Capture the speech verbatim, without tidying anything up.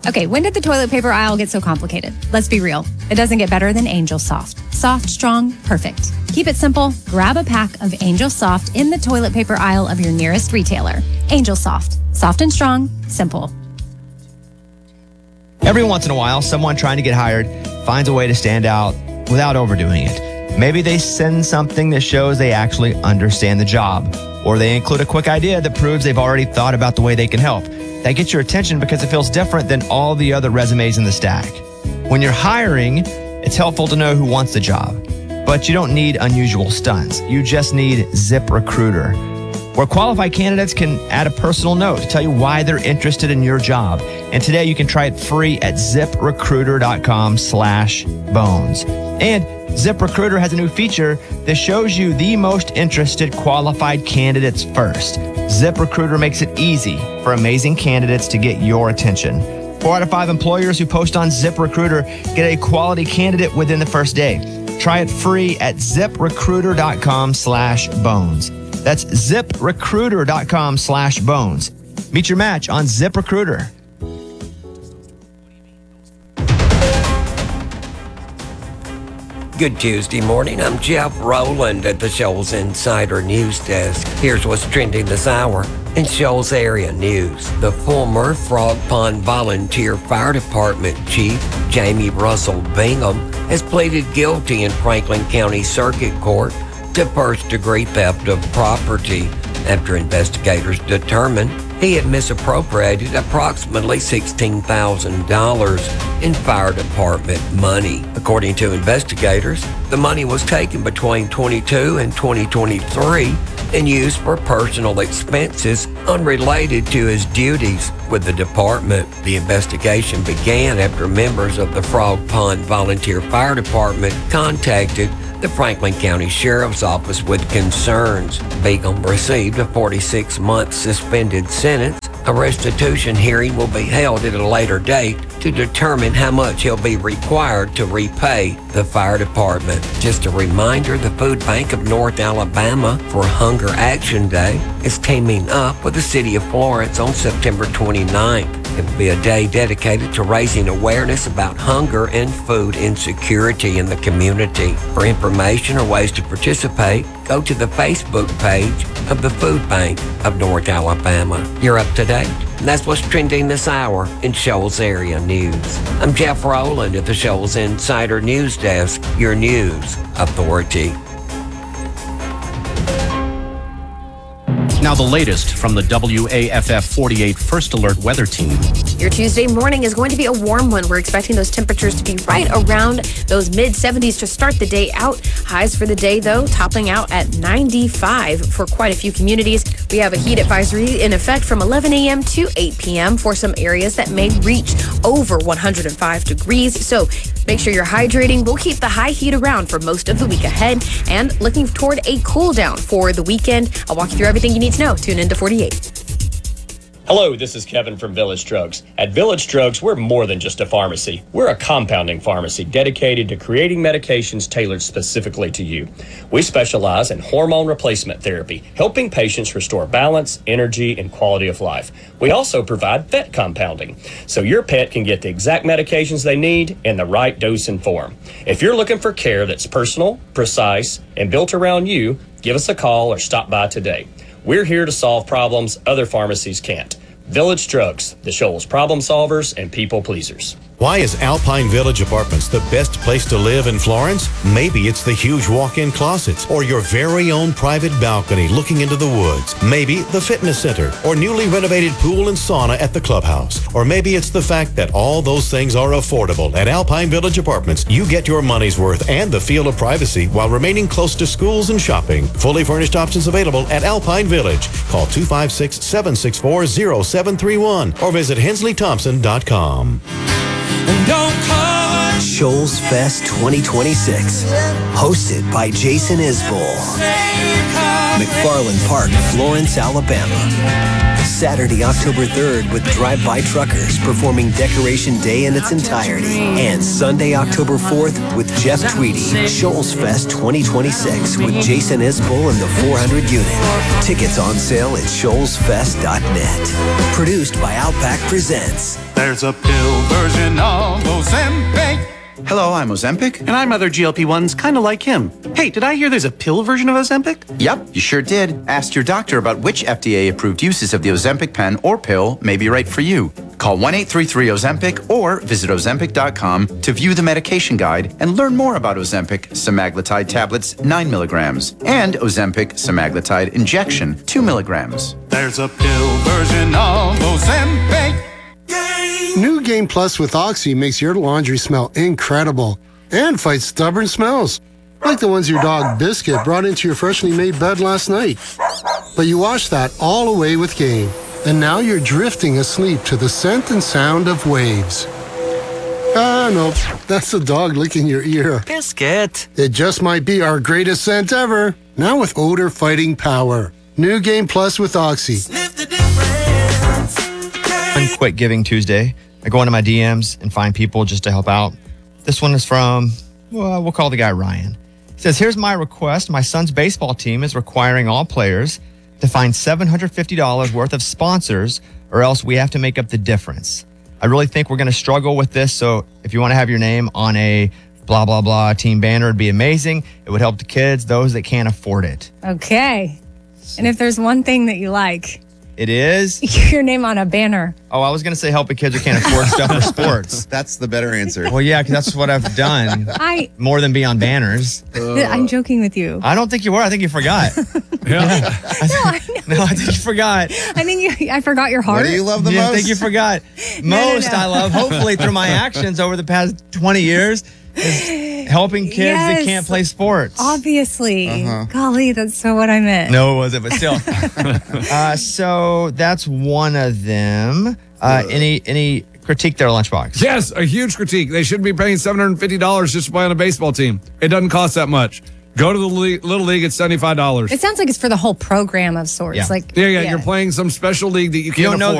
Okay, when did the toilet paper aisle get so complicated? Let's be real. It doesn't get better than Angel Soft. Soft, strong, perfect. Keep it simple. Grab a pack of Angel Soft in the toilet paper aisle of your nearest retailer. Angel Soft. Soft and strong. Simple. Every once in a while, someone trying to get hired finds a way to stand out without overdoing it. Maybe they send something that shows they actually understand the job, or they include a quick idea that proves they've already thought about the way they can help. That gets your attention because it feels different than all the other resumes in the stack. When you're hiring, it's helpful to know who wants the job, but you don't need unusual stunts. You just need ZipRecruiter, where qualified candidates can add a personal note to tell you why they're interested in your job. And today you can try it free at ZipRecruiter.com slash bones. And ZipRecruiter has a new feature that shows you the most interested qualified candidates first. ZipRecruiter makes it easy for amazing candidates to get your attention. Four out of five employers who post on ZipRecruiter get a quality candidate within the first day. Try it free at ZipRecruiter.com slash bones. That's ZipRecruiter.com slash bones. Meet your match on ZipRecruiter. Good Tuesday morning. I'm Jeff Rowland at the Shoals Insider News Desk. Here's what's trending this hour in Shoals area news. The former Frog Pond Volunteer Fire Department Chief, Jamie Russell Bingham, has pleaded guilty in Franklin County Circuit Court to first-degree theft of property after investigators determined he had misappropriated approximately sixteen thousand dollars in fire department money. According to investigators, the money was taken between twenty-two and twenty twenty-three and used for personal expenses unrelated to his duties with the department. The investigation began after members of the Frog Pond Volunteer Fire Department contacted the Franklin County Sheriff's Office with concerns. Bingham received a forty-six month suspended sentence. A restitution hearing will be held at a later date to determine how much he'll be required to repay the fire department. Just a reminder, the Food Bank of North Alabama for Hunger Action Day is teaming up with the city of Florence on September twenty-ninth. It will be a day dedicated to raising awareness about hunger and food insecurity in the community. For information or ways to participate, go to the Facebook page of the Food Bank of North Alabama. You're up to date. And that's what's trending this hour in Shoals area news. I'm Jeff Rowland at the Shoals Insider News Desk, your news authority. Now the latest from the W A F F forty-eight First Alert Weather Team. Your Tuesday morning is going to be a warm one. We're expecting those temperatures to be right around those mid seventies to start the day out. Highs for the day, though, topping out at ninety-five for quite a few communities. We have a heat advisory in effect from eleven a.m. to eight p.m. for some areas that may reach over one hundred five degrees. So make sure you're hydrating. We'll keep the high heat around for most of the week ahead and looking toward a cool down for the weekend. I'll walk you through everything you need to know. Tune into forty-eight. Hello, this is Kevin from Village Drugs. At Village Drugs, we're more than just a pharmacy. We're a compounding pharmacy dedicated to creating medications tailored specifically to you. We specialize in hormone replacement therapy, helping patients restore balance, energy, and quality of life. We also provide vet compounding, so your pet can get the exact medications they need in the right dose and form. If you're looking for care that's personal, precise, and built around you, give us a call or stop by today. We're here to solve problems other pharmacies can't. Village Drugs, the Shoals problem solvers and people pleasers. Why is Alpine Village Apartments the best place to live in Florence? Maybe it's the huge walk-in closets or your very own private balcony looking into the woods. Maybe the fitness center or newly renovated pool and sauna at the clubhouse. Or maybe it's the fact that all those things are affordable. At Alpine Village Apartments, you get your money's worth and the feel of privacy while remaining close to schools and shopping. Fully furnished options available at Alpine Village. Call two five six, seven six four, zero seven three one or visit hensley thompson dot com. Shoals Fest twenty twenty-six, hosted by Jason Isbell. McFarland Park, Florence, Alabama. Saturday, October third, with Drive-By Truckers performing Decoration Day in its entirety. And Sunday, October fourth, with Jeff Tweedy, Shoals Fest twenty twenty-six with Jason Isbell and the four hundred unit. Tickets on sale at shoals fest dot net. Produced by Outback Presents. There's a pill version of Ozempic. Hello, I'm Ozempic. And I'm other G L P ones kind of like him. Hey, did I hear there's a pill version of Ozempic? Yep, you sure did. Ask your doctor about which F D A-approved uses of the Ozempic pen or pill may be right for you. Call one eight three three Ozempic or visit ozempic dot com to view the medication guide and learn more about Ozempic semaglutide tablets nine milligrams and Ozempic semaglutide injection two milligrams. There's a pill version of Ozempic. New Game Plus with Oxy makes your laundry smell incredible and fights stubborn smells, like the ones your dog Biscuit brought into your freshly made bed last night. But you washed that all away with Game, and now you're drifting asleep to the scent and sound of waves. Ah, no, that's the dog licking your ear. Biscuit. It just might be our greatest scent ever, now with odor-fighting power. New Game Plus with Oxy. Quick Giving Tuesday. I go into my D Ms and find people just to help out. This one is from, well, we'll call the guy Ryan. He says, here's my request. My son's baseball team is requiring all players to find seven hundred fifty dollars worth of sponsors, or else we have to make up the difference. I really think we're going to struggle with this, so if you want to have your name on a blah, blah, blah team banner, it'd be amazing. It would help the kids, those that can't afford it. Okay. And if there's one thing that you like, it is your name on a banner. Oh, I was going to say helping kids who can't afford stuff for sports. That's the better answer. Well, yeah, because that's what I've done. I More than be on banners. Uh, I'm joking with you. I don't think you were. I think you forgot. yeah. I th- no, I know. No, I think you forgot. I think you, I forgot your heart. What do you love the yeah, most? I think you forgot. Most no, no, no. I love, hopefully through my actions over the past twenty years, is helping kids yes, that can't play sports. Obviously. Uh-huh. Golly, that's so what I meant. No, it wasn't, but still. uh, so that's one of them. Uh, any any critique there, Lunchbox? Yes, a huge critique. They shouldn't be paying seven hundred fifty dollars just to play on a baseball team. It doesn't cost that much. Go to the le- Little League, it's seventy-five dollars. It sounds like it's for the whole program of sorts. Yeah. Like Yeah, yeah, yeah, you're playing some special league that you can't You don't know afford.